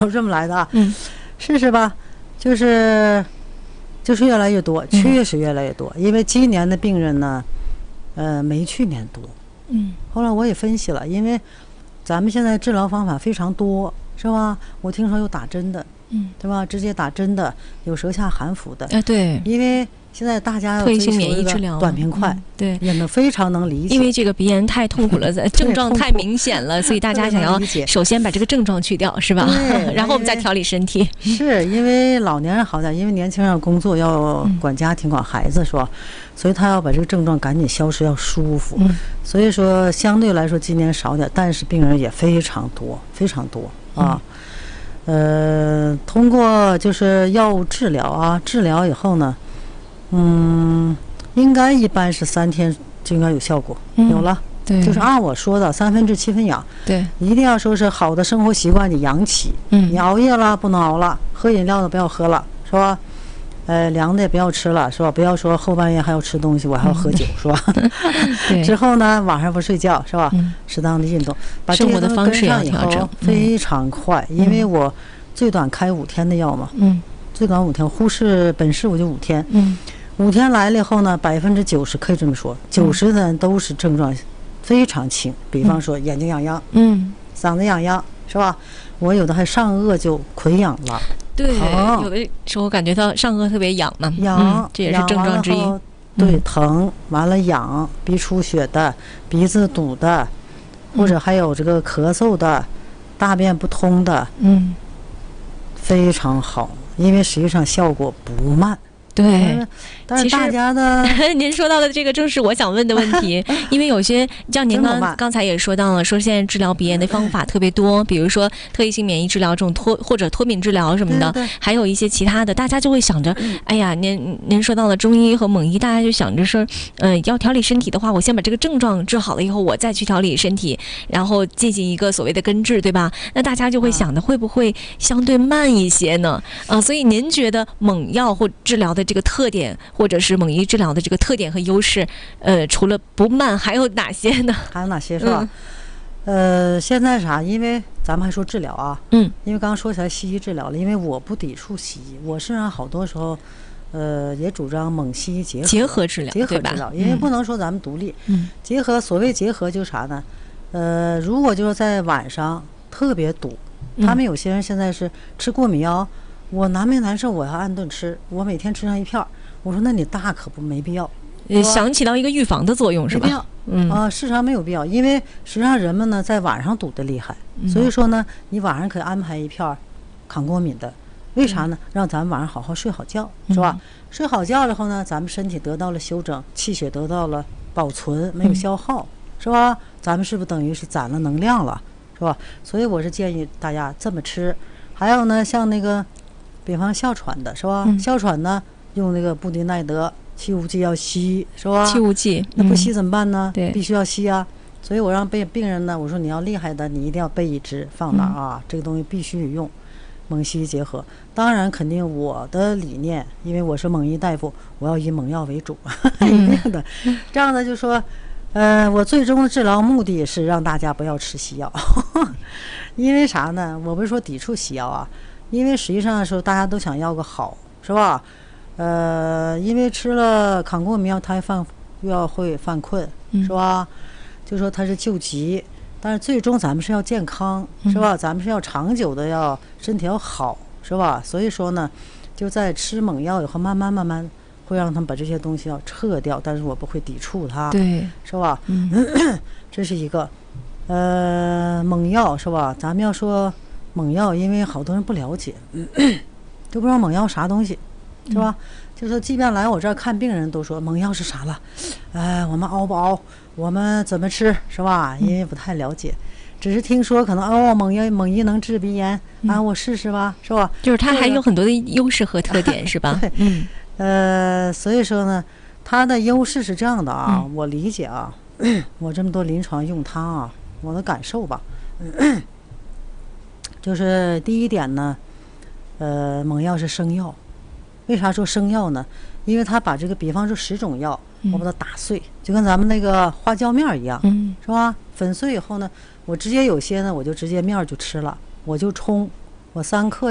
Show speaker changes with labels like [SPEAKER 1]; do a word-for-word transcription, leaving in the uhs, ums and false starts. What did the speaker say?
[SPEAKER 1] 这么来的啊。
[SPEAKER 2] 嗯，
[SPEAKER 1] 试试吧，就是就是越来越多，确实越来越多，嗯、因为今年的病人呢，呃，没去年多。
[SPEAKER 2] 嗯，
[SPEAKER 1] 后来我也分析了，因为咱们现在治疗方法非常多，是吧？我听说有打针的，
[SPEAKER 2] 嗯，
[SPEAKER 1] 对吧？直接打针的，有舌下含服的，
[SPEAKER 2] 哎、呃，对，
[SPEAKER 1] 因为现在大家要
[SPEAKER 2] 退行免疫治疗
[SPEAKER 1] 短平快、
[SPEAKER 2] 嗯，对，
[SPEAKER 1] 也能非常能理解，
[SPEAKER 2] 因为这个鼻炎太痛苦了，症状太明显了，所以大家想要首先把这个症状去掉，是吧？然后我们再调理身体。
[SPEAKER 1] 是因为老年人好点，因为年轻人工作要管家庭、管孩子，是吧？所以他要把这个症状赶紧消失，要舒服。
[SPEAKER 2] 嗯，所
[SPEAKER 1] 以说相对来说今年少点，但是病人也非常多，非常多啊。嗯、呃，通过就是药物治疗啊，治疗以后呢。嗯，应该一般是三天就应该有效果，
[SPEAKER 2] 嗯、
[SPEAKER 1] 有了。
[SPEAKER 2] 对，
[SPEAKER 1] 就是按我说的三分治七分养。
[SPEAKER 2] 对，
[SPEAKER 1] 一定要说是好的生活习惯，你养起。
[SPEAKER 2] 嗯，
[SPEAKER 1] 你熬夜了不能熬了，喝饮料的不要喝了，是吧？呃，凉的也不要吃了，是吧？不要说后半夜还要吃东西，我还要喝酒，嗯、是吧？
[SPEAKER 2] 对。
[SPEAKER 1] 之后呢，晚上不睡觉，是吧？
[SPEAKER 2] 嗯、
[SPEAKER 1] 适当的运动，把
[SPEAKER 2] 生活的方式要调整，
[SPEAKER 1] 非常快。嗯、因为我最短开五天的药嘛，
[SPEAKER 2] 嗯，
[SPEAKER 1] 最短五天，护士本市我就五天，
[SPEAKER 2] 嗯。
[SPEAKER 1] 五天来了以后呢，百分之九十可以这么说，九十的人都是症状非常轻，比方说眼睛痒痒，
[SPEAKER 2] 嗯，
[SPEAKER 1] 嗓子痒痒，是吧？我有的还上颚就溃疡了，
[SPEAKER 2] 对，有的时候感觉到上颚特别痒嘛，
[SPEAKER 1] 痒、
[SPEAKER 2] 嗯，这也是症状之一。
[SPEAKER 1] 对，疼，完了痒，鼻出血的，鼻子堵的，或者还有这个咳嗽的，大便不通的，
[SPEAKER 2] 嗯，
[SPEAKER 1] 非常好，因为实际上效果不慢。
[SPEAKER 2] 对，
[SPEAKER 1] 但是大家的
[SPEAKER 2] 您说到的这个正是我想问的问题，因为有些像您刚刚才也说到了，说现在治疗鼻炎的方法特别多，比如说特异性免疫治疗这种脱或者脱敏治疗什么的，
[SPEAKER 1] 对对对，
[SPEAKER 2] 还有一些其他的，大家就会想着，哎呀，您您说到了中医和蒙医，大家就想着说，嗯、呃，要调理身体的话，我先把这个症状治好了以后，我再去调理身体，然后进行一个所谓的根治，对吧？那大家就会想的会不会相对慢一些呢？啊、呃，所以您觉得蒙药或治疗的这个特点，或者是蒙医治疗的这个特点和优势，呃，除了不慢，还有哪些呢？
[SPEAKER 1] 还有哪些是吧？嗯、呃，现在啥？因为咱们还说治疗啊，
[SPEAKER 2] 嗯，
[SPEAKER 1] 因为刚刚说起来西医治疗了，因为我不抵触西医，我实际上好多时候，呃，也主张蒙西医结合
[SPEAKER 2] 结合治疗，
[SPEAKER 1] 结合治疗，因为不能说咱们独立，
[SPEAKER 2] 嗯，
[SPEAKER 1] 结合所谓结合就是啥呢？呃，如果就是在晚上特别堵，他们有些人现在是吃过敏药。我难没难受，我要按顿吃，我每天吃上一片儿。我说那你大可不没必要，
[SPEAKER 2] 呃，想起到一个预防的作用是吧？
[SPEAKER 1] 没必要，嗯啊、呃，事实上没有必要，因为实际上人们呢在晚上堵得厉害，嗯、所以说呢，你晚上可以安排一片抗过敏的，为啥呢？让咱们晚上好好睡好觉，是吧？嗯、睡好觉了后呢，咱们身体得到了休整，气血得到了保存，没有消耗，嗯、是吧？咱们是不是等于是攒了能量了，是吧？所以我是建议大家这么吃。还有呢，像那个。比方哮喘的是吧？嗯、哮喘呢，用那个布地奈德气雾剂要吸，是吧？
[SPEAKER 2] 气雾剂，
[SPEAKER 1] 那不吸怎么办呢？
[SPEAKER 2] 对、嗯，
[SPEAKER 1] 必须要吸啊。所以我让病病人呢，我说你要厉害的，你一定要备一支放哪儿啊？嗯、这个东西必须用，蒙西医结合。当然，肯定我的理念，因为我是蒙医大夫，我要以蒙药为主，一定的。这样呢，就说，呃，我最终的治疗目的是让大家不要吃西药，因为啥呢？我不是说抵触西药啊。因为实际上的时候，大家都想要个好，是吧？呃，因为吃了抗过敏药，它还犯又要会犯困，是吧？嗯、就说它是救急，但是最终咱们是要健康，是吧？嗯、咱们是要长久的，要身体要好，是吧？所以说呢，就在吃猛药以后，慢慢慢慢会让他们把这些东西要撤掉，但是我不会抵触它，
[SPEAKER 2] 对，
[SPEAKER 1] 是吧？
[SPEAKER 2] 嗯，
[SPEAKER 1] 这是一个，呃，猛药是吧？咱们要说。猛药，因为好多人不了解，嗯、都不知道猛药啥东西，是吧？嗯、就是即便来我这儿看病人都说猛药是啥了，哎，我们熬不熬？我们怎么吃，是吧？因为不太了解，只是听说可能哦，猛药猛医能治鼻炎，嗯、啊，我试试吧，是吧？
[SPEAKER 2] 就是它还有很多的优势和特点，是吧？
[SPEAKER 1] 对，嗯，呃，所以说呢，它的优势是这样的啊，嗯、我理解啊，我这么多临床用它啊，我的感受吧。嗯就是第一点呢，呃，猛药是生药，为啥说生药呢？因为它把这个，比方说十种药，我把它打碎，就跟咱们那个花椒面一样，
[SPEAKER 2] 嗯，
[SPEAKER 1] 是吧？粉碎以后呢，我直接有些呢，我就直接面就吃了，我就冲， 我三克